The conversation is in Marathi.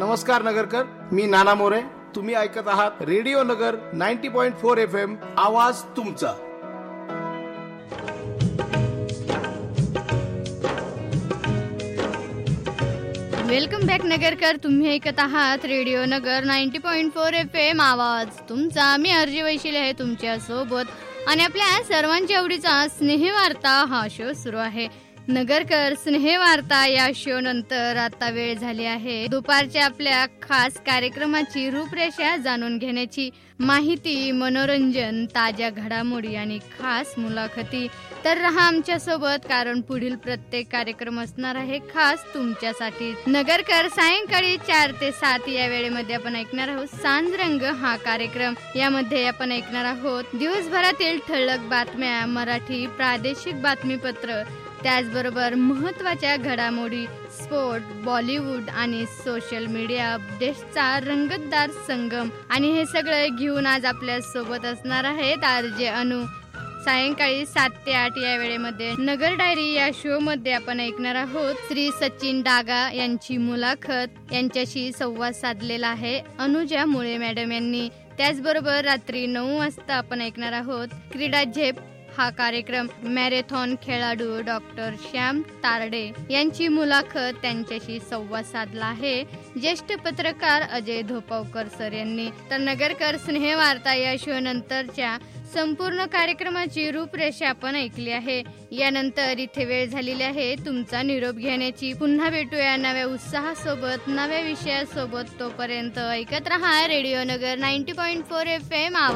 नमस्कार नगरकर, मी नाना मोरे. तुम्ही ऐकत आहात रेडिओ नगर 90.4 FM. आवाज तुमचा. Welcome back Nagarkar. तुम्ही ऐकत आहात रेडिओ नगर 90.4 FM. आवाज तुमचा. मी अर्जी वैशिल आहे तुमच्या सोबत आणि आपल्या सर्वांच्या आवडीचा स्नेहवार्ता हा शो सुरू आहे. नगरकर, स्नेहवार्ता या शो नंतर आता वेळ झाली आहे दुपारच्या आपल्या खास कार्यक्रमाची रूपरेषा जाणून घेण्याची. माहिती, मनोरंजन, ताज्या घडामोडी आणि खास मुलाखती. तर रहा आमच्या सोबत, कारण पुढील प्रत्येक कार्यक्रम असणार आहे खास तुमच्यासाठी. नगरकर, सायंकाळी 4 ते 7 या वेळेमध्ये आपण ऐकणार आहोत सांजरंग हा कार्यक्रम. यामध्ये आपण ऐकणार आहोत दिवसभरातील ठळक बातम्या, मराठी प्रादेशिक बातमीपत्र, त्याचबरोबर महत्त्वाच्या घडामोडी, स्पोर्ट, बॉलिवूड आणि सोशल मीडिया अपडेट्सचा रंगतदार संगम. आणि हे सगळे घेऊन आज आपल्या सोबत असणार आहेत आरजे अनु. सायंकाळी 7 ते 8 या वेळेमध्ये नगर डायरी या शो मध्ये आपण ऐकणार आहोत श्री सचिन डागा यांची मुलाखत. यांच्याशी संवाद साधलेला आहे अनुजा मुळे मॅडम यांनी. त्याचबरोबर रात्री 9 वाजता आपण ऐकणार आहोत क्रीडा झेप हा कार्यक्रम. मॅरेथॉन खेळाडू डॉक्टर श्याम तारडे यांची मुलाखत, त्यांच्याशी संवाद साधला आहे ज्येष्ठ पत्रकार अजय धोपावकर सर यांनी. तर नगरकर, स्नेहवार्ता या शो नंतरच्या संपूर्ण कार्यक्रमाची रूपरेषा आपण ऐकली आहे. यानंतर इथे वेळ झालेली आहे तुमचा निरोप घेण्याची. पुन्हा भेटूया नव्या उत्साहासोबत, नव्या विषयासोबत. तोपर्यंत ऐकत रहा रेडिओ नगर 90.4 FM.